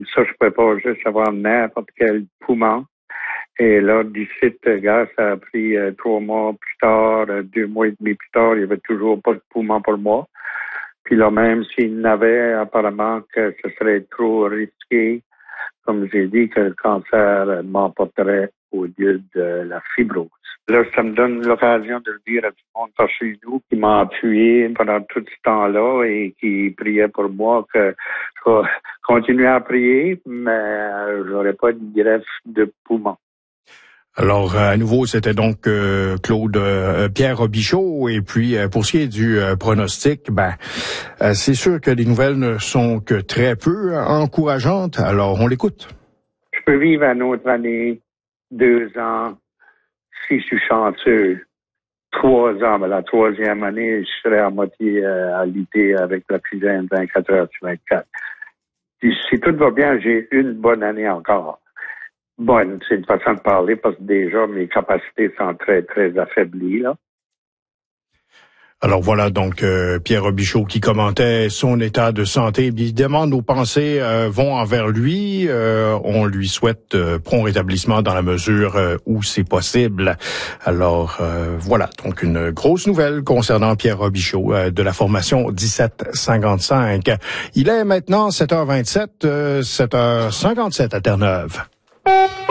Ça, je peux pas juste avoir n'importe quel poumon. Et là, d'ici, gars, ça a pris 3 mois plus tard, 2 mois et demi plus tard, il n'y avait toujours pas de poumon pour moi. Puis là, même s'il n'avait, apparemment que ce serait trop risqué, comme j'ai dit, que le cancer m'emporterait au lieu de la fibrose. Là, ça me donne l'occasion de le dire à tout le monde par chez nous qui m'a appuyé pendant tout ce temps-là et qui priait pour moi que je vais continuer à prier, mais j'aurais pas de greffe de poumon. Alors, à nouveau, c'était donc Pierre Robichaud. Et puis, pour ce qui est du pronostic, c'est sûr que les nouvelles ne sont que très peu encourageantes. Alors, on l'écoute. Je peux vivre une autre année, 2 ans, si je suis chanceux. 3 ans, mais la 3e année, je serai à moitié alité avec l'oxygène 24 heures sur 24. Si tout va bien, j'ai une bonne année encore. Bonne, c'est une façon de parler parce que déjà, mes capacités sont très, très affaiblies, là. Alors voilà donc Pierre Robichaud qui commentait son état de santé. Évidemment, nos pensées vont envers lui. On lui souhaite prompt rétablissement dans la mesure où c'est possible. Alors voilà, donc une grosse nouvelle concernant Pierre Robichaud de la formation 1755. Il est maintenant 7h27, 7h57 à Terre-Neuve.